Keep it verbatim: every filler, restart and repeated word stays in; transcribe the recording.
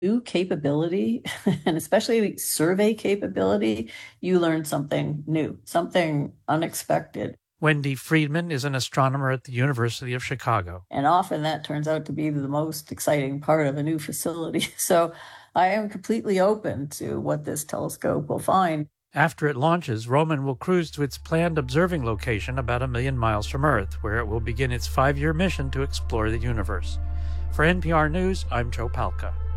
new capability, and especially survey capability, you learn something new, something unexpected. Wendy Friedman is an astronomer at the University of Chicago. And often that turns out to be the most exciting part of a new facility. So I am completely open to what this telescope will find. After it launches, Roman will cruise to its planned observing location about a million miles from Earth, where it will begin its five-year mission to explore the universe. For N P R News, I'm Joe Palca.